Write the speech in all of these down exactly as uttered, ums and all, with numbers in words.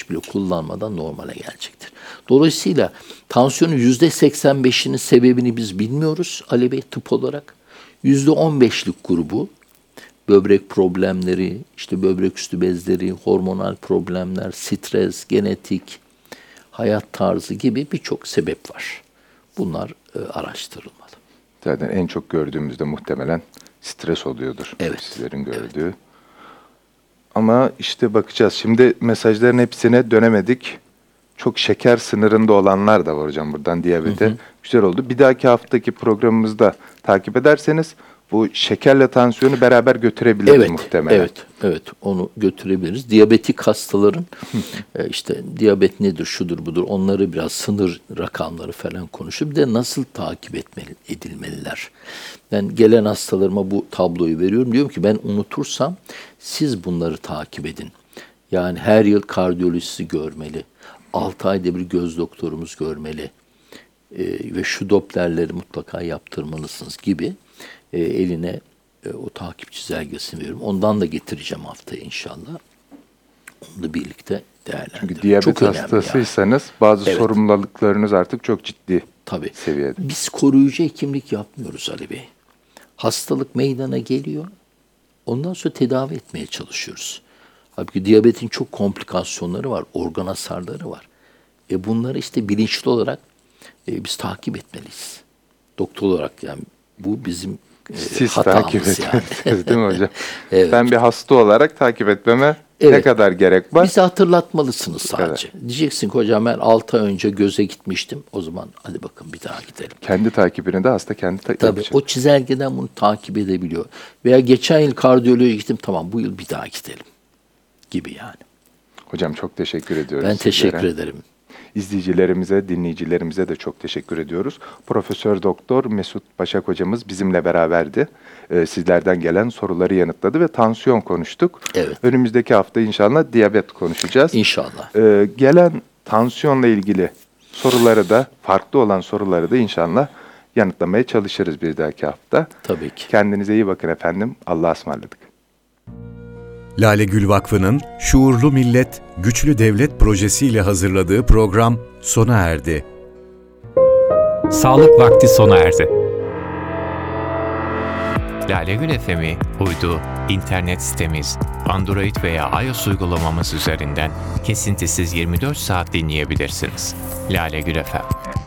ilaç bile kullanmadan normale gelecektir. Dolayısıyla tansiyonun yüzde seksen beşinin sebebini biz bilmiyoruz Ali Bey tıp olarak. yüzde on beşlik grubu böbrek problemleri, işte böbrek üstü bezleri, hormonal problemler, stres, genetik, hayat tarzı gibi birçok sebep var. Bunlar e, araştırılmalı. Zaten en çok gördüğümüzde muhtemelen stres oluyordur. Evet. Sizlerin gördüğü. Evet. Ama işte bakacağız. Şimdi mesajların hepsine dönemedik. Çok şeker sınırında olanlar da var hocam buradan diyabete. Hı hı. Güzel oldu. Bir dahaki haftaki programımızda takip ederseniz bu şekerle tansiyonu beraber götürebiliriz evet, muhtemelen. Evet, evet. Onu götürebiliriz. Diyabetik hastaların e, işte diyabet nedir, şudur budur onları biraz sınır rakamları falan konuşup bir de nasıl takip etmeli, edilmeliler. Ben gelen hastalarıma bu tabloyu veriyorum. Diyorum ki ben unutursam siz bunları takip edin. Yani her yıl kardiyolojisi görmeli. altı ayda bir göz doktorumuz görmeli. E, ve şu Doppler'leri mutlaka yaptırmalısınız gibi. E, eline e, o takip çizelgesini veriyorum. Ondan da getireceğim haftaya inşallah. Onu da birlikte değerlendirelim. Çünkü diyabet hastasıysanız yani. bazı evet. sorumluluklarınız artık çok ciddi Tabii. seviyede. Biz koruyucu hekimlik yapmıyoruz Ali Bey. Hastalık meydana geliyor. Ondan sonra tedavi etmeye çalışıyoruz. Halbuki diyabetin çok komplikasyonları var. Organ hasarları var. E bunları işte bilinçli olarak e, biz takip etmeliyiz. Doktor olarak yani bu bizim Siz hatamız takip yani. etmeliyiz değil mi hocam? Evet. Ben bir hasta olarak takip etmeme evet. ne kadar gerek var? Bizi hatırlatmalısınız sadece. Evet. Diyeceksin ki hocam ben altı ay önce göze gitmiştim. O zaman hadi bakın bir daha gidelim. Kendi takibini de hasta kendi takip Tabii yapacak. o çizelgeden bunu takip edebiliyor. Veya geçen yıl kardiyoloğa gittim tamam bu yıl bir daha gidelim gibi yani. Hocam çok teşekkür ediyoruz. Ben teşekkür sizlere. ederim. İzleyicilerimize, dinleyicilerimize de çok teşekkür ediyoruz. Profesör Doktor Mesut Başak hocamız bizimle beraberdi. Ee, sizlerden gelen soruları yanıtladı ve tansiyon konuştuk. Evet. Önümüzdeki hafta inşallah diyabet konuşacağız. İnşallah. Ee, gelen tansiyonla ilgili soruları da, farklı olan soruları da inşallah yanıtlamaya çalışırız bir dahaki hafta. Tabii ki. Kendinize iyi bakın efendim. Allah'a ısmarladık. Lale Gül Vakfı'nın Şuurlu Millet, Güçlü Devlet projesiyle hazırladığı program sona erdi. Sağlık vakti sona erdi. Lale Gül F M'i uydu, internet sitemiz, Android veya iOS uygulamamız üzerinden kesintisiz yirmi dört saat dinleyebilirsiniz. Lale Gül F M.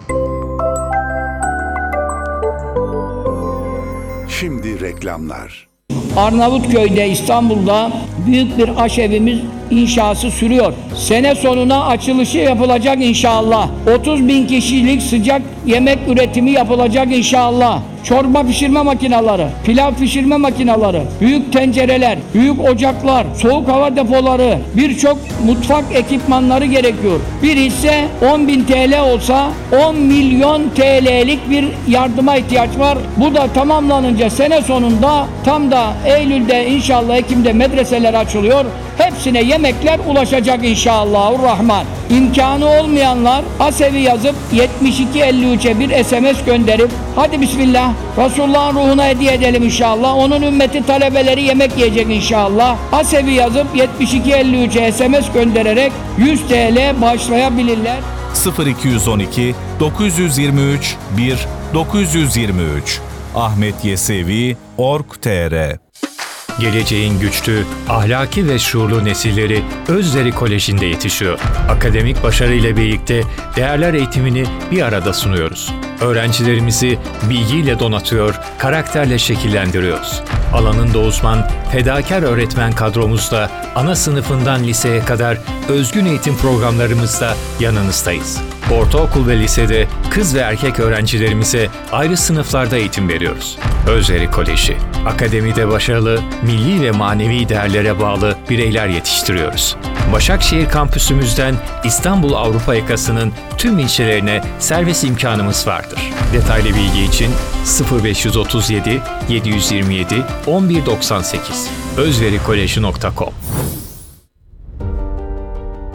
Şimdi reklamlar. Arnavutköy'de, İstanbul'da büyük bir aşevimiz inşası sürüyor. Sene sonuna açılışı yapılacak inşallah. otuz bin kişilik sıcak yemek üretimi yapılacak inşallah. Çorba pişirme makineleri, pilav pişirme makineleri, büyük tencereler, büyük ocaklar, soğuk hava depoları, birçok mutfak ekipmanları gerekiyor. Bir hisse on bin T L olsa on milyon T L'lik bir yardıma ihtiyaç var. Bu da tamamlanınca sene sonunda tam da Eylül'de inşallah Ekim'de medreseler açılıyor. Hepsine yemekler ulaşacak inşallahurrahman. İmkanı olmayanlar Asevi yazıp yetmiş iki elli üçe bir S M S gönderip hadi bismillah Resulullah'ın ruhuna hediye edelim inşallah. Onun ümmeti talebeleri yemek yiyecek inşallah. Asevi yazıp yetmiş iki elli üçe S M S göndererek yüz T L bağışlayabilirler. sıfır iki on iki dokuz yirmi üç bir dokuz yirmi üç Ahmet Yesevi nokta org nokta tr. Geleceğin güçlü, ahlaki ve şuurlu nesilleri Özveri Koleji'nde yetişiyor. Akademik başarı ile birlikte değerler eğitimini bir arada sunuyoruz. Öğrencilerimizi bilgiyle donatıyor, karakterle şekillendiriyoruz. Alanında uzman, fedakar öğretmen kadromuzla ana sınıfından liseye kadar özgün eğitim programlarımızda yanınızdayız. Ortaokul ve lisede kız ve erkek öğrencilerimize ayrı sınıflarda eğitim veriyoruz. Özveri Koleji, akademide başarılı, milli ve manevi değerlere bağlı bireyler yetiştiriyoruz. Başakşehir kampüsümüzden İstanbul Avrupa yakasının tüm ilçelerine servis imkanımız vardır. Detaylı bilgi için sıfır beş otuz yedi yedi yirmi yedi on bir doksan sekiz özverikolej nokta com.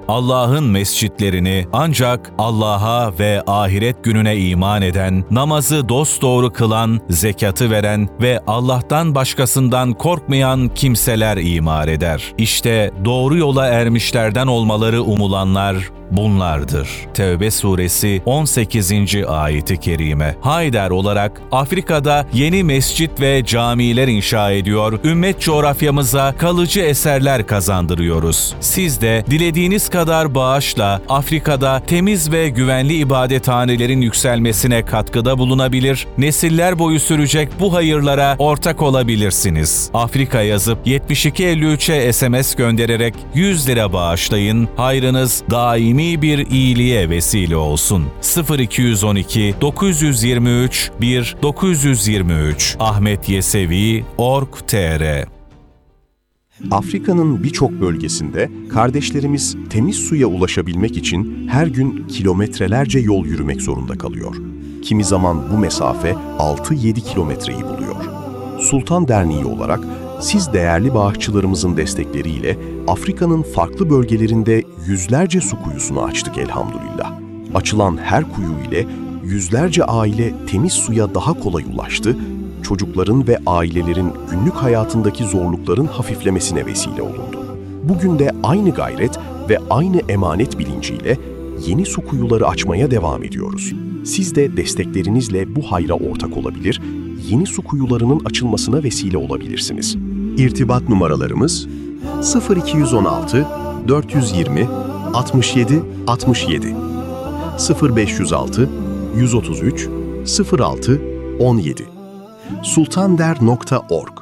Allah'ın mescitlerini ancak Allah'a ve ahiret gününe iman eden, namazı dosdoğru kılan, zekatı veren ve Allah'tan başkasından korkmayan kimseler imar eder. İşte doğru yola ermişlerden olmaları umulanlar bunlardır. Tevbe suresi on sekizinci ayeti kerime. Haydar olarak Afrika'da yeni mescit ve camiler inşa ediyor, ümmet coğrafyamıza kalıcı eserler kazandırıyoruz. Siz de dilediğiniz kadar bağışla Afrika'da temiz ve güvenli ibadethanelerin yükselmesine katkıda bulunabilir, nesiller boyu sürecek bu hayırlara ortak olabilirsiniz. Afrika yazıp yetmiş iki elli üçe S M S göndererek yüz lira bağışlayın, hayrınız daimi bir iyiliğe vesile olsun. sıfır iki yüz on iki dokuz yüz yirmi üç bir dokuz yüz yirmi üç Ahmet Yesevi nokta org nokta tr. Afrika'nın birçok bölgesinde kardeşlerimiz temiz suya ulaşabilmek için her gün kilometrelerce yol yürümek zorunda kalıyor. Kimi zaman bu mesafe altı yedi kilometreyi buluyor. Sultan Derneği olarak siz değerli bağışçılarımızın destekleriyle Afrika'nın farklı bölgelerinde yüzlerce su kuyusunu açtık elhamdülillah. Açılan her kuyu ile yüzlerce aile temiz suya daha kolay ulaştı, çocukların ve ailelerin günlük hayatındaki zorlukların hafiflemesine vesile olundu. Bugün de aynı gayret ve aynı emanet bilinciyle yeni su kuyuları açmaya devam ediyoruz. Siz de desteklerinizle bu hayra ortak olabilir, yeni su kuyularının açılmasına vesile olabilirsiniz. İrtibat numaralarımız sıfır iki yüz on altı dört yüz yirmi altmış yedi altmış yedi, sıfır beş yüz altı yüz otuz üç sıfır altı on yedi, sultander nokta org.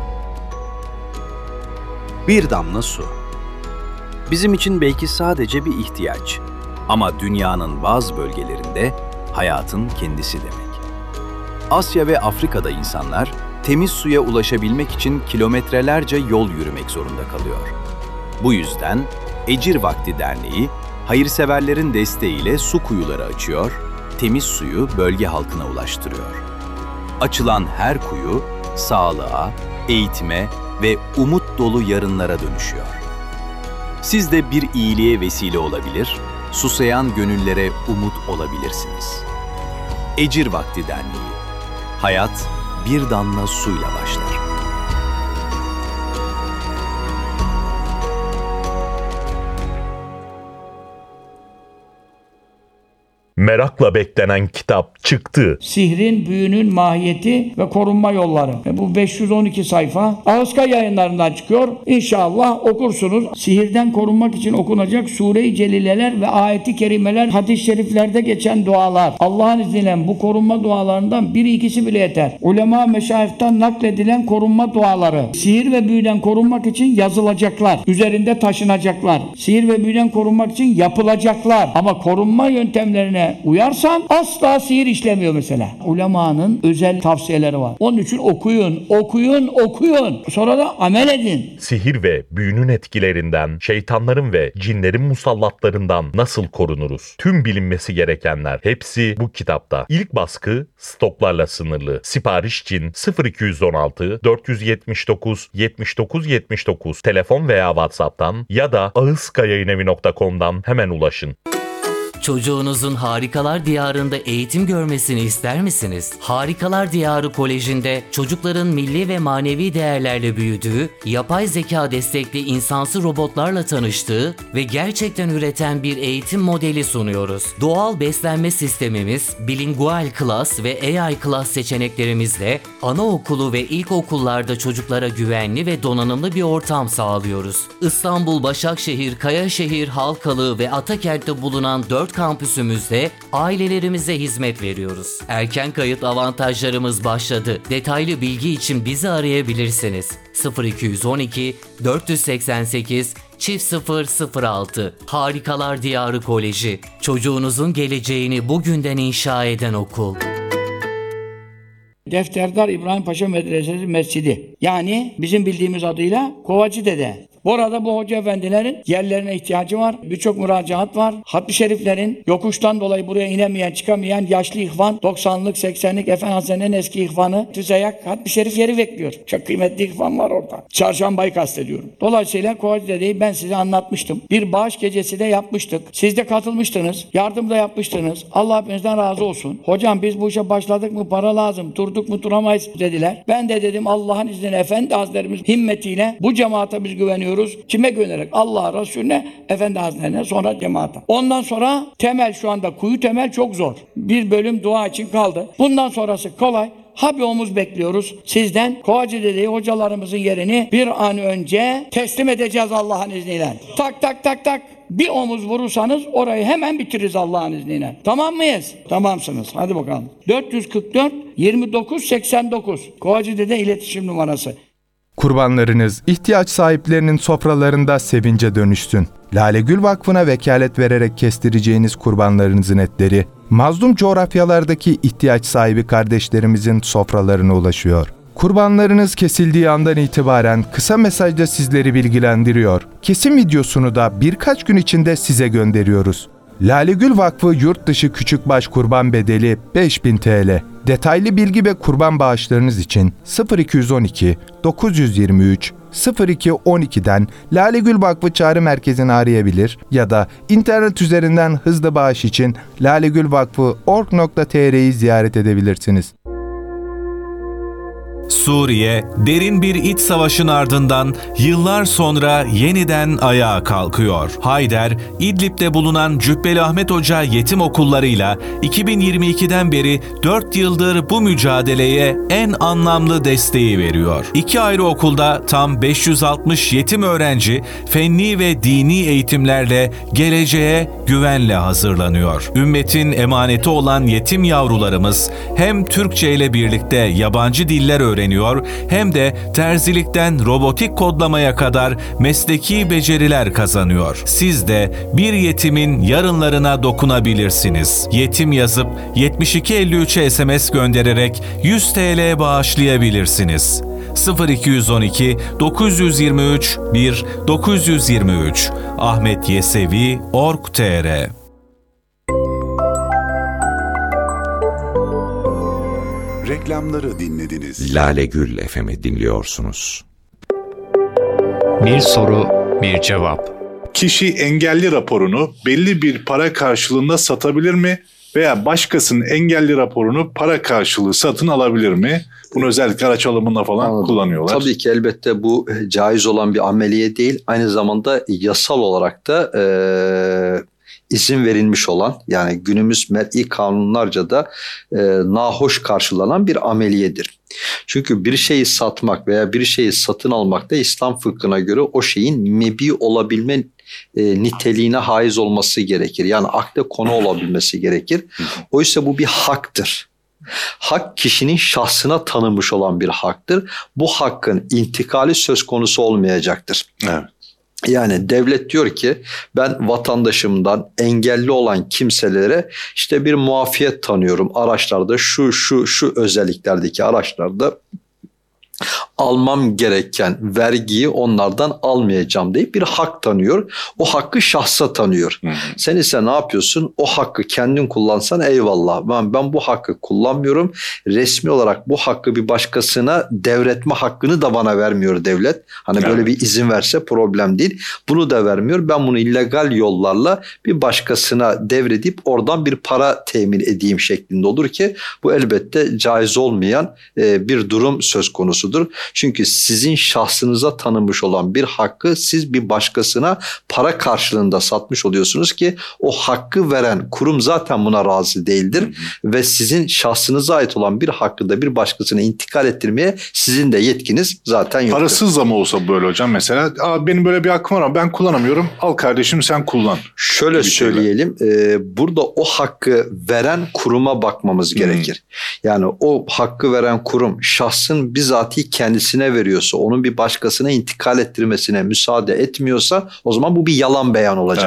Bir damla su. Bizim için belki sadece bir ihtiyaç. Ama dünyanın bazı bölgelerinde hayatın kendisi demek. Asya ve Afrika'da insanlar temiz suya ulaşabilmek için kilometrelerce yol yürümek zorunda kalıyor. Bu yüzden Ecir Vakti Derneği, hayırseverlerin desteğiyle su kuyuları açıyor, temiz suyu bölge halkına ulaştırıyor. Açılan her kuyu, sağlığa, eğitime ve umut dolu yarınlara dönüşüyor. Siz de bir iyiliğe vesile olabilir, susayan gönüllere umut olabilirsiniz. Ecir Vakti Derneği. Hayat bir damla suyla başlar. Merakla beklenen kitap çıktı. Sihrin, büyünün mahiyeti ve korunma yolları. Ve bu beş yüz on iki sayfa Ağızka Yayınlarından çıkıyor. İnşallah okursunuz. Sihirden korunmak için okunacak Sure-i Celileler ve ayeti kerimeler, hadis-i şeriflerde geçen dualar. Allah'ın izniyle bu korunma dualarından biri ikisi bile yeter. Ulema meşayihten nakledilen korunma duaları. Sihir ve büyüden korunmak için yazılacaklar. Üzerinde taşınacaklar. Sihir ve büyüden korunmak için yapılacaklar. Ama korunma yöntemlerine uyarsan asla sihir işlemiyor mesela. Ulemanın özel tavsiyeleri var. Onun için okuyun, okuyun, okuyun. Sonra da amel edin. Sihir ve büyünün etkilerinden, şeytanların ve cinlerin musallatlarından nasıl korunuruz? Tüm bilinmesi gerekenler hepsi bu kitapta. İlk baskı stoklarla sınırlı. Sipariş için sıfır iki yüz on altı dört yüz yetmiş dokuz yetmiş dokuz yetmiş dokuz telefon veya WhatsApp'tan ya da ağızkayayinevi nokta com'dan hemen ulaşın. Çocuğunuzun Harikalar Diyarı'nda eğitim görmesini ister misiniz? Harikalar Diyarı Koleji'nde çocukların milli ve manevi değerlerle büyüdüğü, yapay zeka destekli insansı robotlarla tanıştığı ve gerçekten üreten bir eğitim modeli sunuyoruz. Doğal beslenme sistemimiz, bilingual class ve A I class seçeneklerimizle anaokulu ve ilkokullarda çocuklara güvenli ve donanımlı bir ortam sağlıyoruz. İstanbul, Başakşehir, Kayaşehir, Halkalı ve Atakent'te bulunan dört kampüsümüzde ailelerimize hizmet veriyoruz. Erken kayıt avantajlarımız başladı. Detaylı bilgi için bizi arayabilirsiniz. sıfır iki yüz on iki dört yüz seksen sekiz çift sıfır sıfır altı Harikalar Diyarı Koleji. Çocuğunuzun geleceğini bugünden inşa eden okul. Defterdar İbrahim Paşa Medresesi Mescidi. Yani bizim bildiğimiz adıyla Kovacı Dede. Bu arada bu hoca efendilerin yerlerine ihtiyacı var. Birçok müracaat var. Hatmi şeriflerin yokuştan dolayı buraya inemeyen, çıkamayan yaşlı ihvan, doksanlık, seksenlik Efendi Hazretleri'nin eski ihvanı Tüzeyak Hatmi şerif yeri bekliyor. Çok kıymetli ihvan var orada. Çarşambayı kastediyorum. Dolayısıyla Kovacı Dede'yi ben size anlatmıştım. Bir bağış gecesi de yapmıştık. Siz de katılmıştınız. Yardım da yapmıştınız. Allah hepinizden razı olsun. Hocam biz bu işe başladık mı para lazım. Durduk mu duramayız dediler. Ben de dedim Allah'ın izniyle Efendi Hazretlerimiz himmetiyle bu cemaate biz güveniyoruz. Kime güvenerek? Allah'a, Resulüne, Efendi Hazretlerine, sonra cemaate. Ondan sonra temel şu anda kuyu temel çok zor. Bir bölüm dua için kaldı. Bundan sonrası kolay. Ha bir omuz bekliyoruz sizden. Kovacı Dede'yi hocalarımızın yerini bir an önce teslim edeceğiz Allah'ın izniyle. Tak tak tak tak. Bir omuz vurursanız orayı hemen bitiririz Allah'ın izniyle. Tamam mıyız? Tamamsınız. Hadi bakalım. dört yüz kırk dört yirmi dokuz seksen dokuz Kovacı Dede iletişim numarası. Kurbanlarınız ihtiyaç sahiplerinin sofralarında sevince dönüşsün. Lale Gül Vakfı'na vekalet vererek kestireceğiniz kurbanlarınızın etleri, mazlum coğrafyalardaki ihtiyaç sahibi kardeşlerimizin sofralarına ulaşıyor. Kurbanlarınız kesildiği andan itibaren kısa mesajda sizleri bilgilendiriyor. Kesim videosunu da birkaç gün içinde size gönderiyoruz. Lale Gül Vakfı yurt dışı küçükbaş kurban bedeli beş bin TL. Detaylı bilgi ve kurban bağışlarınız için sıfır iki yüz on iki dokuz yüz yirmi üç sıfır iki on iki'den Lale Gül Vakfı Çağrı Merkezi'ni arayabilir ya da internet üzerinden hızlı bağış için lalegülvakfı nokta org nokta tr'yi ziyaret edebilirsiniz. Suriye, derin bir iç savaşın ardından yıllar sonra yeniden ayağa kalkıyor. Hayder, İdlib'de bulunan Cübbeli Ahmet Hoca yetim okullarıyla iki bin yirmi iki'den beri dört yıldır bu mücadeleye en anlamlı desteği veriyor. İki ayrı okulda tam beş yüz altmış yetim öğrenci fenni ve dini eğitimlerle geleceğe güvenle hazırlanıyor. Ümmetin emaneti olan yetim yavrularımız hem Türkçe ile birlikte yabancı diller öğreniyor hem de terzilikten robotik kodlamaya kadar mesleki beceriler kazanıyor. Siz de bir yetimin yarınlarına dokunabilirsiniz. Yetim yazıp yetmiş iki elli üç'e S M S göndererek yüz TL bağışlayabilirsiniz. sıfır iki yüz on iki dokuz yüz yirmi üç bir dokuz yüz yirmi üç Ahmet Yesevi nokta org nokta tr Reklamları dinlediniz. Lale Gül F M'i dinliyorsunuz. Bir soru, bir cevap. Kişi engelli raporunu belli bir para karşılığında satabilir mi? Veya başkasının engelli raporunu para karşılığı satın alabilir mi? Bunu özellikle araç alımında falan Anladım. kullanıyorlar. Tabii ki elbette bu caiz olan bir ameliye değil. Aynı zamanda yasal olarak da e, izin verilmiş olan, yani günümüz mer'i kanunlarca da e, nahoş karşılanan bir ameliyedir. Çünkü bir şeyi satmak veya bir şeyi satın almak da İslam fıkhına göre o şeyin mebi olabilme e, niteliğine haiz olması gerekir. Yani akde konu olabilmesi gerekir. Oysa bu bir haktır. Hak kişinin şahsına tanınmış olan bir haktır. Bu hakkın intikali söz konusu olmayacaktır. Evet. Yani devlet diyor ki ben vatandaşımdan engelli olan kimselere işte bir muafiyet tanıyorum. Araçlarda şu şu şu özelliklerdeki araçlarda almam gereken vergiyi onlardan almayacağım deyip bir hak tanıyor. O hakkı şahsa tanıyor. Hı hı. Sen ise ne yapıyorsun? O hakkı kendin kullansan eyvallah. Ben, ben bu hakkı kullanmıyorum. Resmi olarak bu hakkı bir başkasına devretme hakkını da bana vermiyor devlet. Hani evet. Böyle bir izin verse problem değil. Bunu da vermiyor. Ben bunu illegal yollarla bir başkasına devredip oradan bir para temin edeyim şeklinde olur ki bu elbette caiz olmayan e, bir durum söz konusudur. Çünkü sizin şahsınıza tanınmış olan bir hakkı siz bir başkasına para karşılığında satmış oluyorsunuz ki o hakkı veren kurum zaten buna razı değildir. Hı hı. Ve sizin şahsınıza ait olan bir hakkı da bir başkasına intikal ettirmeye sizin de yetkiniz zaten yoktur. Parasız da mı olsa böyle hocam mesela? Aa, benim böyle bir hakkım var ama ben kullanamıyorum. Al kardeşim sen kullan. Şöyle söyleyelim. E, burada o hakkı veren kuruma bakmamız gerekir. Hmm. Yani o hakkı veren kurum şahsın bizatihi kendisine veriyorsa, onun bir başkasına intikal ettirmesine müsaade etmiyorsa o zaman bu bir yalan beyan olacaktır. Evet.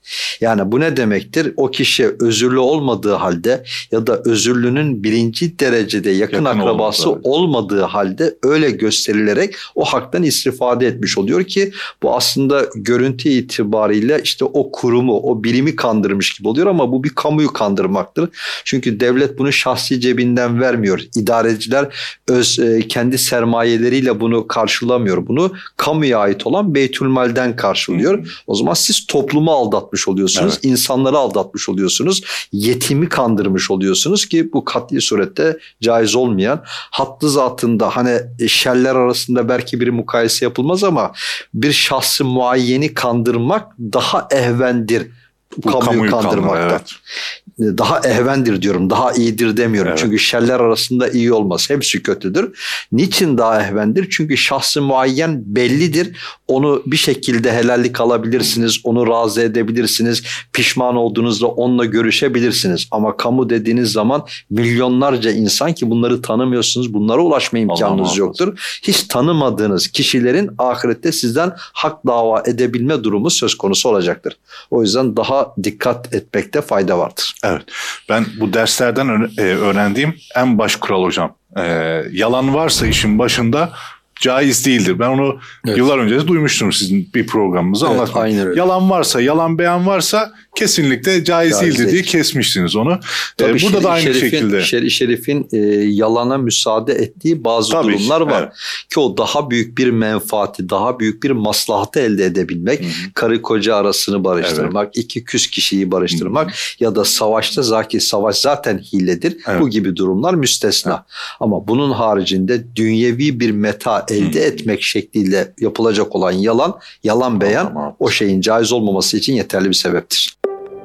Yani bu ne demektir? O kişi özürlü olmadığı halde ya da özürlünün birinci derecede yakın, yakın akrabası olmadı, olmadığı halde öyle gösterilerek o haktan istifade etmiş oluyor ki bu aslında görüntü itibariyle işte o kurumu, o birimi kandırmış gibi oluyor ama bu bir kamuyu kandırmaktır. Çünkü devlet bunu şahsi cebinden vermiyor. İdareciler öz kendi sermayeleriyle bunu karşılamıyor. Bunu kamuya ait olan Beytülmal'den karşılıyor. O zaman siz toplumu aldatmış oluyorsunuz. Evet. İnsanları aldatmış oluyorsunuz. Yetimi kandırmış oluyorsunuz ki bu kat'i surette caiz olmayan, hattı zatında hani şerler arasında belki bir mukayese yapılmaz ama bir şahsı muayyeni kandırmak daha ehvendir. Bu kamuyu, kamuyu kandırmaktan. Evet. Daha ehvendir diyorum, daha iyidir demiyorum. Evet. Çünkü şerler arasında iyi olmaz. Hepsi kötüdür. Niçin daha ehvendir? Çünkü şahsı muayyen bellidir. Onu bir şekilde helallik alabilirsiniz, onu razı edebilirsiniz. Pişman olduğunuzda onunla görüşebilirsiniz. Ama kamu dediğiniz zaman milyonlarca insan ki bunları tanımıyorsunuz, bunlara ulaşma imkanınız Allah yoktur. Allah. Hiç tanımadığınız kişilerin ahirette sizden hak dava edebilme durumu söz konusu olacaktır. O yüzden daha dikkat etmekte fayda vardır. Evet. Ben bu derslerden öğrendiğim en baş kural hocam. Ee, yalan varsa işin başında caiz değildir. Ben onu evet. yıllar önce de duymuştum sizin bir programınızı evet, anlatmak. Yalan varsa, yalan beyan varsa kesinlikle caiz, caiz değildir diye kesmişsiniz onu. Ee, burada şer- da aynı şerifin, şekilde. Şer-i Şerif'in e, yalana müsaade ettiği bazı Tabii durumlar ki, var. Evet. Ki o daha büyük bir menfaati, daha büyük bir maslahatı elde edebilmek, Hı-hı. karı koca arasını barıştırmak, evet. iki küs kişiyi barıştırmak Hı-hı. ya da savaşta zaki savaş zaten hiledir. Evet. Bu gibi durumlar müstesna. Evet. Ama bunun haricinde dünyevi bir meta elde Hı-hı. etmek şekliyle yapılacak olan yalan, yalan beyan tamam. o şeyin caiz olmaması için yeterli bir sebeptir.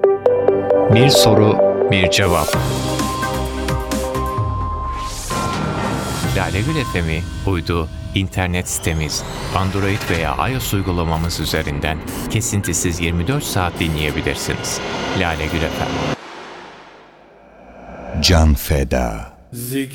Bir soru, bir cevap. Lale Gül F M'i uydu, internet sitemiz, Android veya iOS uygulamamız üzerinden kesintisiz yirmi dört saat dinleyebilirsiniz. Lale Gül F M. Can feda.